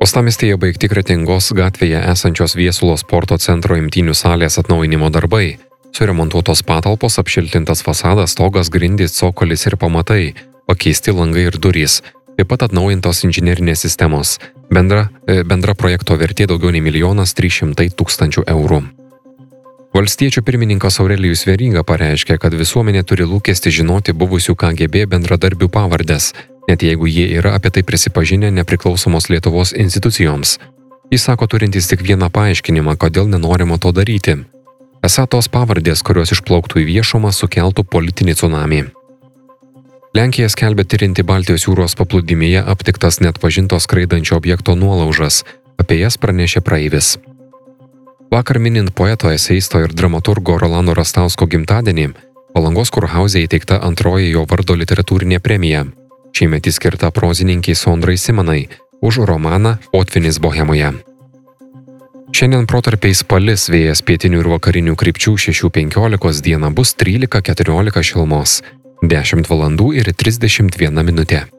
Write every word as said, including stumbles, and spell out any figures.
Uostamiestyje baigti Kretingos gatvėje esančios Viesulo sporto centro imtynių salės atnaujinimo darbai. Suremontuotos patalpos, apšiltintas fasadas, stogas, grindys, cokolis ir pamatai, pakeisti langai ir durys, taip pat atnaujintos inžinerinės sistemos. Bendra, bendra projekto vertė daugiau nei milijonas trys šimtai tūkstančių eurų. Valstiečių pirmininkas Aurelijus Veryga pareiškė, kad visuomenė turi lūkestį žinoti buvusių K G B bendradarbių pavardes, net jeigu jie yra apie tai prisipažinę nepriklausomos Lietuvos institucijoms. Jis sako turintis tik vieną paaiškinimą, kodėl nenorima to daryti. Esą tos pavardės, kurios išplauktų į viešumą, sukeltų politinį tsunamį. Lenkija skelbia tirinti Baltijos jūros paplūdimyje aptiktas neatpažinto skraidančio objekto nuolaužas. Apie jas pranešė praeivis. Vakar minint poeto, eseisto ir dramaturgo Rolando Rastausko gimtadienį, Palangos kurhauze įteikta antroji jo vardo literatūrinė premija. Šiemet skirta prozininkiai Sondrai Simanai už romaną Potvynis Bohemoje. Šiandien protarpiais palis, vėjas pietinių ir vakarinių krypčių šešių penkiolikos, dieną bus trylika keturiolika šilumos, dešimt valandų ir trisdešimt viena minutė.